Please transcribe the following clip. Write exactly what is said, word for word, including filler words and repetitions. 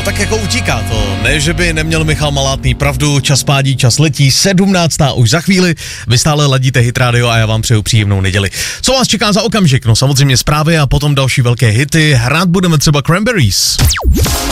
No tak jako utíká to, ne, že by neměl Michal Malátný pravdu, čas pádí, čas letí, sedmnáctá už za chvíli, vy stále ladíte Hit Radio a já vám přeju příjemnou neděli. Co vás čeká za okamžik? No samozřejmě zprávy a potom další velké hity, hrát budeme třeba Cranberries.